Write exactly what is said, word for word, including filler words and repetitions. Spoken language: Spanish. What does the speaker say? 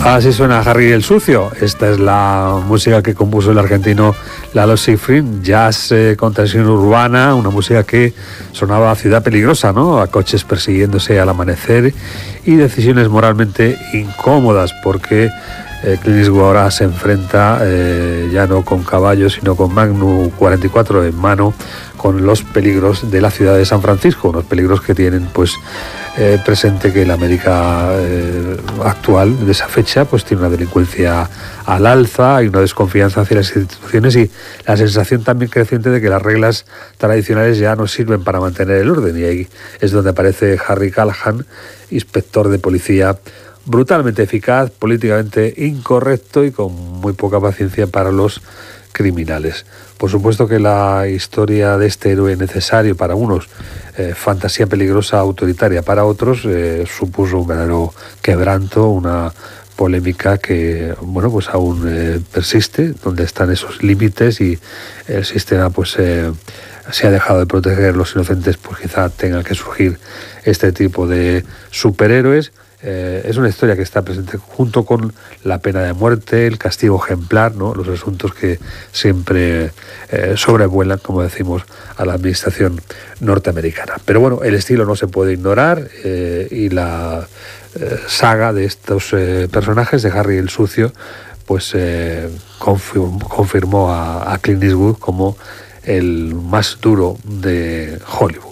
Así suena Harry el Sucio. Esta es la música que compuso el argentino Lalo Schifrin, jazz eh, con tensión urbana, una música que sonaba a ciudad peligrosa, ¿no? A coches persiguiéndose al amanecer y decisiones moralmente incómodas, porque eh, Clint Eastwood ahora se enfrenta eh, ya no con caballos, sino con Magnum cuarenta y cuatro en mano, con los peligros de la ciudad de San Francisco, unos peligros que tienen pues eh, presente que la América eh, actual de esa fecha pues tiene una delincuencia al alza, hay una desconfianza hacia las instituciones y la sensación también creciente de que las reglas tradicionales ya no sirven para mantener el orden, y ahí es donde aparece Harry Callahan, inspector de policía brutalmente eficaz, políticamente incorrecto y con muy poca paciencia para los criminales. Por supuesto que la historia de este héroe necesario para unos, eh, fantasía peligrosa autoritaria para otros, eh, supuso un verdadero quebranto, una polémica que, bueno, pues aún eh, persiste, donde están esos límites y el sistema pues eh, se ha dejado de proteger a los inocentes, pues quizá tengan que surgir este tipo de superhéroes. Eh, es una historia que está presente junto con la pena de muerte, el castigo ejemplar, ¿no? Los asuntos que siempre eh, sobrevuelan, como decimos, a la administración norteamericana. Pero bueno, el estilo no se puede ignorar eh, y la eh, saga de estos eh, personajes de Harry el Sucio pues eh, confirmó, confirmó a, a Clint Eastwood como el más duro de Hollywood.